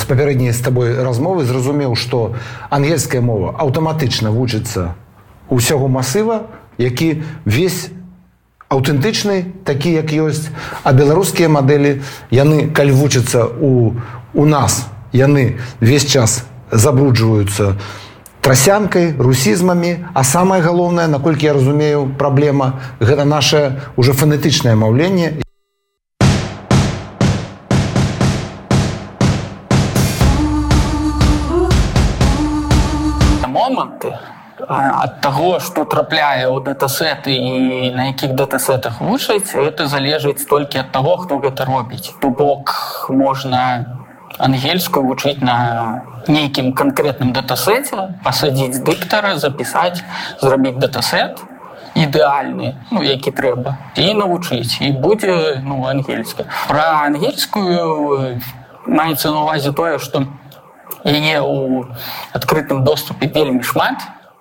папярэдняй з табой размовы зразумеў, што ангельская мова аўтаматычна вучыцца ўсяго масыва, які весь аўтэнтычны, такі, як ёсць. А беларускія мадэлі, яны, калі вучацца у нас, яны весь час забруджваюцца трасянкай, русізмамі, а самае галоўнае, наколькі я разумею, праблема, гэта наше уже фонетычнае маўленне. Моманты ад таго, што трапляе ў датасеты і на якіх датасетах вучаць, гэта залежыць толькі ад таго, хто гэта робіць. То бок можна ангельскую вучыць на нейкім канкрэтным датасеце, пасадзіць дыктара, запісаць, зрабіць датасет ідэальны, які трэба, і навучыць, і будзе ангельская. Пра ангельскую маецца на ўвазе тое, што яе ў адкрытым доступе вельмі шмат,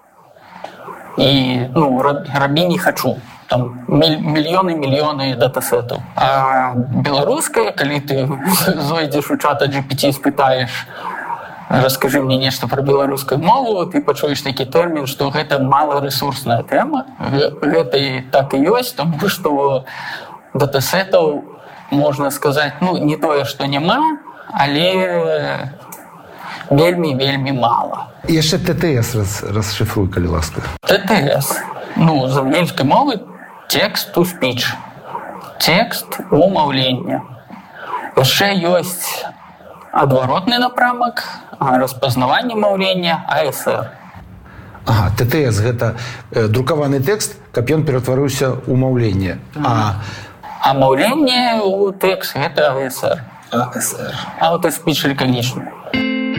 і рабі не хачу. Там мільёны датасетаў. А беларуская, калі ты зойдзеш у чата GPT, спытаеш, раскажы мне нешта пра беларускую мову, ты пачуеш такі тэрмін, што гэта маларэсурсная тэма. Гэта і так і ёсць, таму што датасетаў, можна сказаць, не тое, што няма, але вельмі мала. І яшчэ ТТС расшифруй, калі ласка. ТТС. З ангельскай мовы text-to-speech. Тэкст умаўлення. Яшчэ ёсць адваротны напрамак, распазнаванне маўлення, АСР. Ага, ТТС – гэта друкаваны тэкст, каб ён ператварыўся ў маўленне. А маўленне ў тэкст – гэта АСР. АСР. Auto-speech recognition.